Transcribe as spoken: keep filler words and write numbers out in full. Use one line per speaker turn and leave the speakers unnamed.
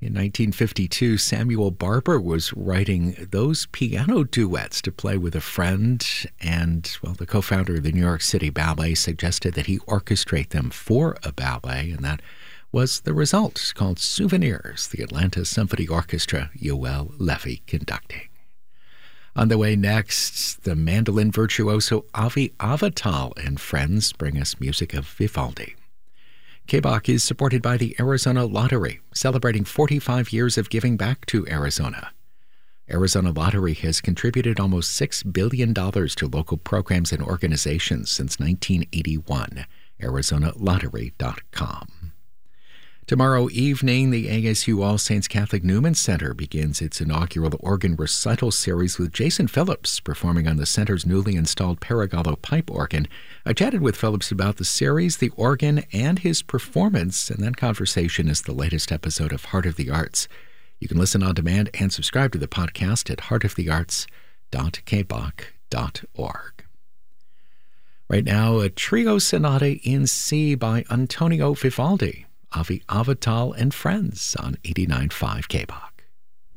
In nineteen fifty-two, Samuel Barber was writing those piano duets to play with a friend, and, well, the co-founder of the New York City Ballet suggested that he orchestrate them for a ballet, and that was the result. It's called Souvenirs, the Atlanta Symphony Orchestra, Yoel Levy conducting. On the way next, the mandolin virtuoso Avi Avital and friends bring us music of Vivaldi. K B O C is supported by the Arizona Lottery, celebrating forty-five years of giving back to Arizona. Arizona Lottery has contributed almost six billion dollars to local programs and organizations since nineteen eighty-one. Arizona Lottery dot com. Tomorrow evening, the A S U All Saints Catholic Newman Center begins its inaugural organ recital series with Jason Phillips performing on the center's newly installed Paragallo pipe organ. I chatted with Phillips about the series, the organ, and his performance, and that conversation is the latest episode of Heart of the Arts. You can listen on demand and subscribe to the podcast at heart of the arts dot k b o c dot org. Right now, a trio sonata in C by Antonio Vivaldi. Avi Avital and Friends on eighty-nine point five K B O C.